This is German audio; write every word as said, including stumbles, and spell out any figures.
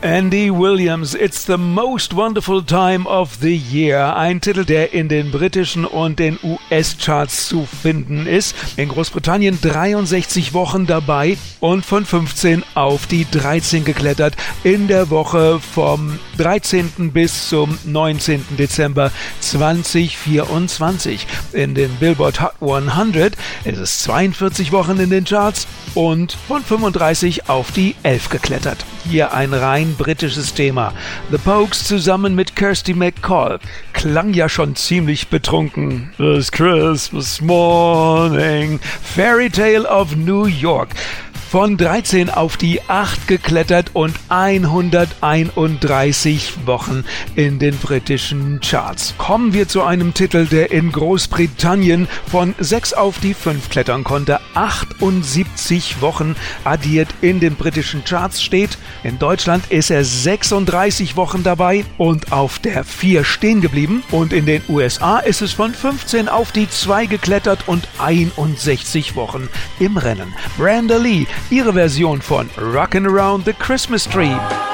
Andy Williams, It's the Most Wonderful Time of the Year. Ein Titel, der in den britischen und den U S-Charts zu finden ist. In Großbritannien dreiundsechzig Wochen dabei und von fünfzehn auf die dreizehn geklettert. In der Woche vom dreizehnten bis zum neunzehnten Dezember zweitausendvierundzwanzig. In den Billboard Hot hundert ist es zweiundvierzig Wochen in den Charts und von fünfunddreißig auf die elf geklettert. Hier ein rein britisches Thema. The Pogues zusammen mit Kirsty MacColl. Klang ja schon ziemlich betrunken. This Christmas morning, Fairy Tale of New York. Von dreizehn auf die acht geklettert und hunderteinunddreißig Wochen in den britischen Charts. Kommen wir zu einem Titel, der in Großbritannien von sechs auf die fünf klettern konnte. achtundsiebzig Wochen addiert in den britischen Charts steht. In Deutschland ist er sechsunddreißig Wochen dabei und auf der vier stehen geblieben. Und in den U S A ist es von fünfzehn auf die zwei geklettert und einundsechzig Wochen im Rennen. Brenda Lee, ihre Version von Rockin' Around the Christmas Tree.